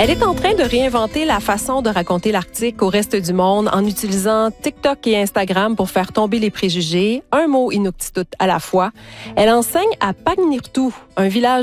Elle est en train de réinventer la façon de raconter l'Arctique au reste du monde en utilisant TikTok et Instagram pour faire tomber les préjugés, un mot inuktitut à la fois. Elle enseigne à Pagnirtu, un village